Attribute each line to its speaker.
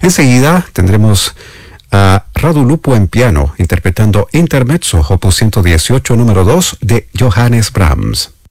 Speaker 1: Enseguida tendremos a Radu Lupo en piano, interpretando Intermezzo, opus 118, número 2, de Johannes Brahms.